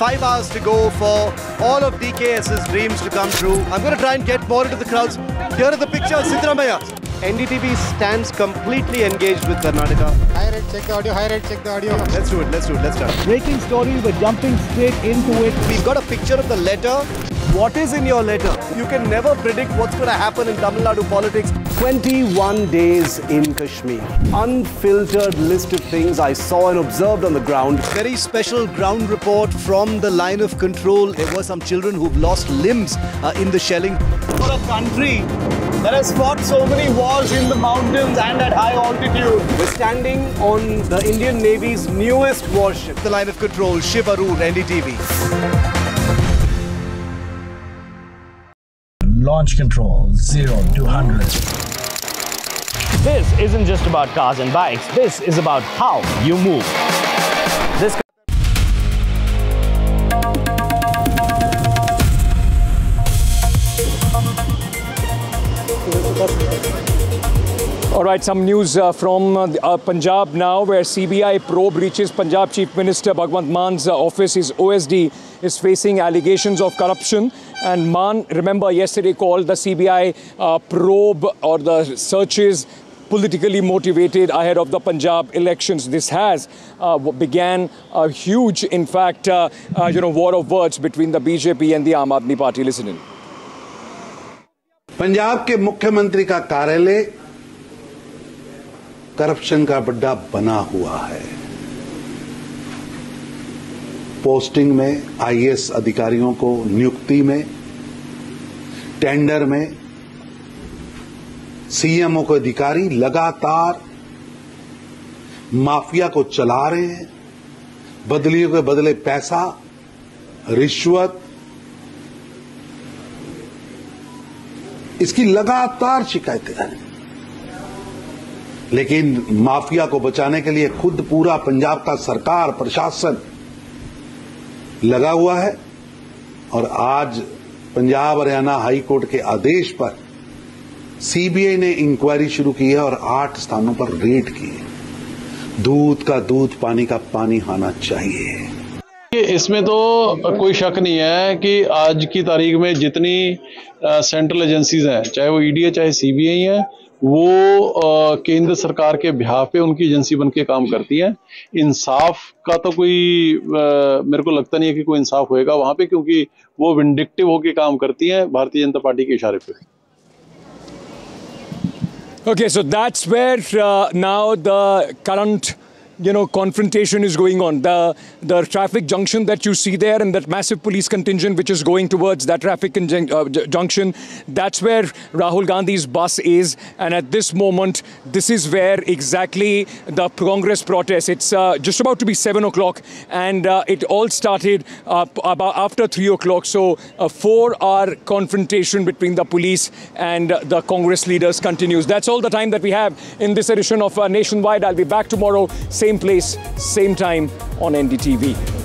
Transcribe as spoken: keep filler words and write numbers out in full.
Five hours to go for all of DKS's dreams to come true. I'm going to try and get more into the crowds. Here are the pictures, Siddaramaiah. N D T V stands completely engaged with Karnataka. High rate, check the audio, high rate, check the audio. Let's do it, let's do it, let's start. Breaking story, we're jumping straight into it. We've got a picture of the letter. What is in your letter? You can never predict what's going to happen in Tamil Nadu politics. twenty-one days in Kashmir. Unfiltered list of things I saw and observed on the ground. Very special ground report from the line of control. There were some children who've lost limbs uh, in the shelling. For a country that has fought so many wars in the mountains and at high altitude. We're standing on the Indian Navy's newest warship. The line of control, Shiv Aroor, N D T V. Launch control, zero to one hundred. This isn't just about cars and bikes. This is about how you move. This All right, some news uh, from uh, uh, Punjab now, where C B I probe reaches Punjab Chief Minister Bhagwant Man's uh, office. His O S D is facing allegations of corruption. And Man, remember, yesterday called the C B I uh, probe or the searches politically motivated ahead of the Punjab elections. This has uh, began a huge, in fact, uh, uh, you know, war of words between the B J P and the Aam Aadmi Party. Listen in. Punjab के मुख्यमंत्री का कार्यालय corruption का अड्डा बना हुआ है। Posting में, आईएएस अधिकारियों को नियुक्ति में, टेंडर में सीएमओ को अधिकारी लगातार माफिया को चला रहे हैं। बदलियों के बदले पैसा, रिश्वत, इसकी लगातार शिकायतें हैं। लेकिन माफिया को बचाने के लिए खुद पूरा पंजाब का सरकार, प्रशासन लगा हुआ है। और आज पंजाब हरियाणा हाई कोर्ट के आदेश पर सीबीआई ने इंक्वायरी शुरू की है और आठ स्थानों पर रेड की है। दूध का दूध, पानी का पानी होना चाहिए। इसमें तो कोई शक नहीं है कि आज की तारीख में जितनी सेंट्रल एजेंसीज हैं, चाहे वो ईडी है, चाहे सीबीआई है, वो आ, केंद्र सरकार के बिहाफ पे उनकी एजेंसी बन के काम करती हैं। इंसाफ का तो कोई आ, मेरे को लगता नहीं है कि कोई इंसाफ होएगा वहां पे, क्योंकि वो विंडिक्टिव होके काम करती हैं भारतीय जनता पार्टी के इशारे पे। Okay, so that's where uh, now the current you know, confrontation is going on. The the traffic junction that you see there and that massive police contingent which is going towards that traffic uh, junction, that's where Rahul Gandhi's bus is. And at this moment, this is where exactly the Congress protest. It's uh, just about to be seven o'clock and uh, it all started uh, about after three o'clock. So a four-hour confrontation between the police and uh, the Congress leaders continues. That's all the time that we have in this edition of uh, Nationwide. I'll be back tomorrow, same place, same time on N D T V.